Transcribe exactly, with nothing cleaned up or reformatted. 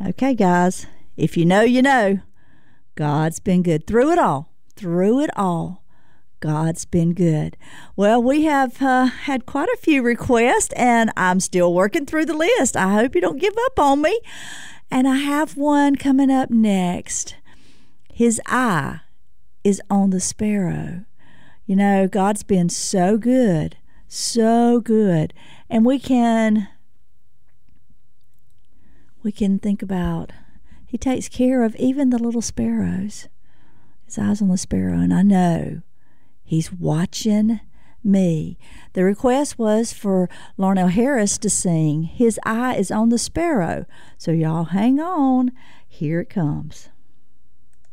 Okay, guys, if you know, you know. God's been good through it all. Through it all. God's been good. Well, we have uh, had quite a few requests, and I'm still working through the list. I hope you don't give up on me. And I have one coming up next. His eye is on the sparrow. You know, God's been so good, so good. And we can, we can think about, he takes care of even the little sparrows. His eye's on the sparrow, and I know he's watching me. The request was for Larnell Harris to sing, His Eye is on the Sparrow. So y'all hang on. Here it comes.